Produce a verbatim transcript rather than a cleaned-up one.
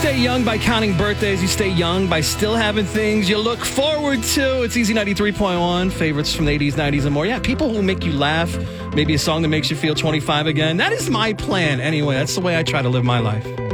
stay young by counting birthdays. You stay young by still having things you look forward to. It's Easy ninety-three point one. Favorites from the eighties, nineties, and more. Yeah, people who make you laugh. Maybe a song that makes you feel twenty-five again. That is my plan anyway. That's the way I try to live my life.